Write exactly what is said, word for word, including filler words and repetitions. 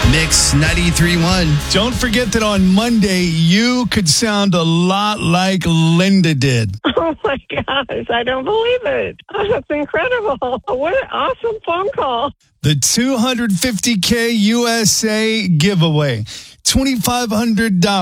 Mix ninety-three point one. Don't forget that on Monday, you could sound a lot like Linda did. Oh, my gosh. I don't believe it. Oh, that's incredible. What an awesome phone call. The two hundred fifty K U S A giveaway. two thousand five hundred dollars.